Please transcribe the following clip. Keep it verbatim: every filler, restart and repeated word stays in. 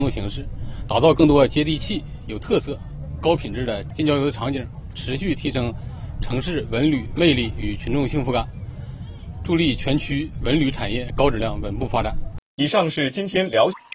形式，打造更多接地气、有特色、高品质的近郊游的场景，持续提升城市文旅魅力与群众幸福感，助力全区文旅产业高质量稳步发展。 以上是今天辽。